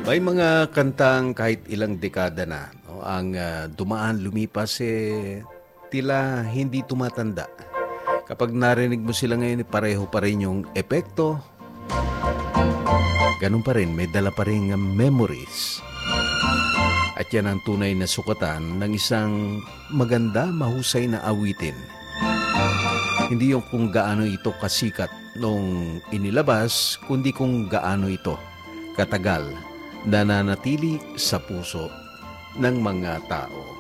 May mga kantang kahit ilang dekada na no, ang dumaan lumipas tila hindi tumatanda. Kapag narinig mo sila ngayon, pareho pa rin yung epekto. Ganun pa rin, may dala pa rin memories. At yan ang tunay na sukatan ng isang maganda, mahusay na awitin. Hindi yung kung gaano ito kasikat nung inilabas, kundi kung gaano ito katagal nananatili sa puso ng mga tao.